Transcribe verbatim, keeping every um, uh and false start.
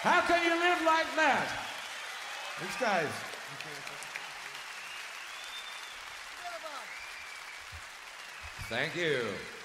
How can you live like that? Thanks, guys. Thank you.